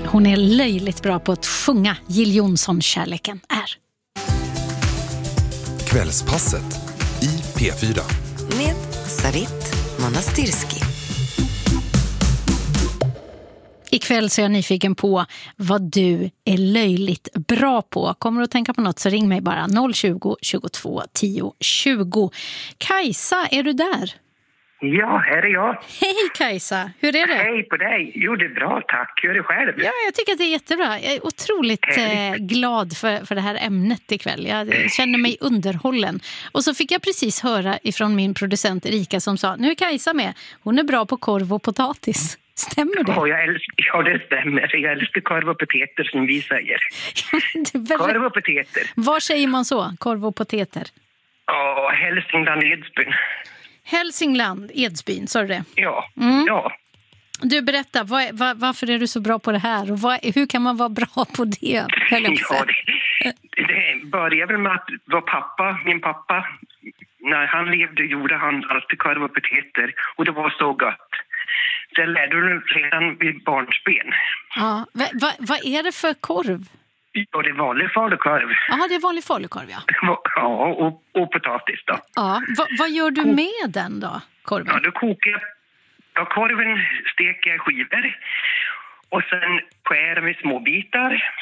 Hon är löjligt bra på att sjunga Jill Johnson, Kärleken är. Kvällspasset i P4 med Sarit Monastirski. Ikväll så är jag nyfiken på vad du är löjligt bra på. Kommer du att tänka på något så ring mig bara 020 22 10 20. Kajsa, är du där? Ja, här är jag. Hej Kajsa, hur är det? Hej på dig. Jo, det är bra, tack. Hur är det själv? Ja, jag tycker att det är jättebra. Jag är otroligt glad för det här ämnet ikväll. Jag känner mig underhållen. Och så fick jag precis höra ifrån min producent Erika som sa, nu är Kajsa med. Hon är bra på korv och potatis. Stämmer det? Ja, det stämmer. Jag älskar korv och potater som vi säger. Korv och potater. Var säger man så? Korv och potater? Ja, Hälsingland, Edsbyn. Hälsingland, Edsbyn, sa du det? Ja, ja. Du, berätta, varför är du så bra på det här? Och hur kan man vara bra på det? Det börjar väl med att min pappa, när han levde gjorde han alltid korv och potater. Och det var så gott. Så jag lärde du redan vid barnsben. Ja, vad är det för korv? Ja, det är vanlig falukorv. Ja, det är vanlig falukorv, ja. Ja, och potatis då. Ja, vad gör du med den då, korven? Ja, då kokar jag. Ja, korven steker jag i skivor. Och sen skär jag i små bitar.